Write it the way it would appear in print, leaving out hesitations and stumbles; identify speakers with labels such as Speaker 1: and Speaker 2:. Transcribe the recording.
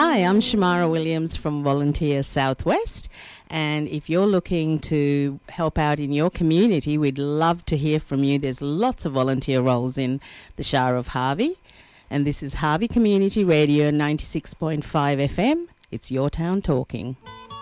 Speaker 1: Hi, I'm Shamara Williams from Volunteer Southwest, and if you're looking to help out in your community, we'd love to hear from you. There's lots of volunteer roles in the Shire of Harvey, and this is Harvey Community Radio 96.5 FM. It's your town talking.